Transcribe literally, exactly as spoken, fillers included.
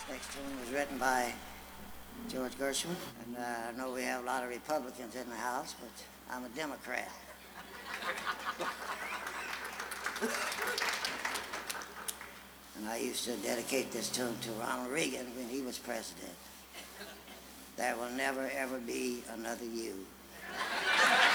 Next tune was written by George Gershwin. And uh, I know we have a lot of Republicans in the House, but I'm a Democrat. And I used to dedicate this tune to Ronald Reagan when he was president. There will never, ever be another you.